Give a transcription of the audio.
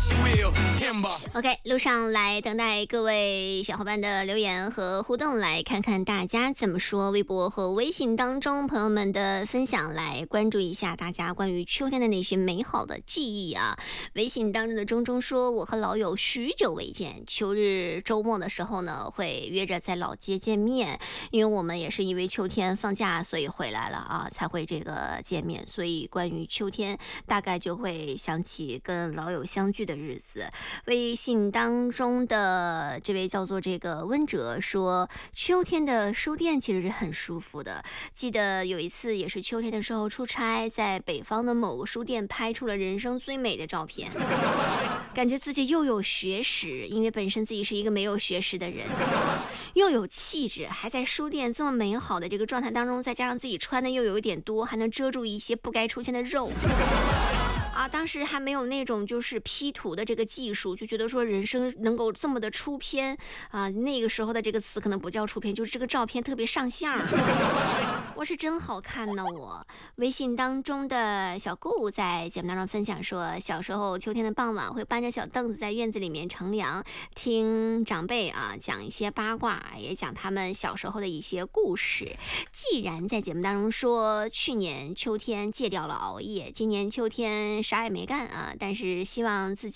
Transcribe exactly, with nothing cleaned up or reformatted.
OK， 路上来等待各位小伙伴的留言和互动，来看看大家怎么说。微博和微信当中朋友们的分享，来关注一下大家关于秋天的那些美好的记忆啊。微信当中的中中说，我和老友许久未见，秋日周末的时候呢，会约着在老街见面，因为我们也是因为秋天放假所以回来了啊，才会这个见面，所以关于秋天大概就会想起跟老友相聚的日子。微信当中的这位叫做这个温哲说，秋天的书店其实是很舒服的，记得有一次也是秋天的时候出差，在北方的某个书店拍出了人生最美的照片，感觉自己又有学识，因为本身自己是一个没有学识的人，又有气质，还在书店这么美好的这个状态当中，再加上自己穿的又有一点多，还能遮住一些不该出现的肉啊，当时还没有那种就是 P 图的这个技术，就觉得说人生能够这么的出片啊，那个时候的这个词可能不叫出片，就是这个照片特别上相我是真好看呢。我微信当中的小顾在节目当中分享说，小时候秋天的傍晚会搬着小凳子在院子里面乘凉，听长辈啊讲一些八卦，也讲他们小时候的一些故事。既然在节目当中说去年秋天戒掉了熬夜，今年秋天啥也没干啊，但是希望自己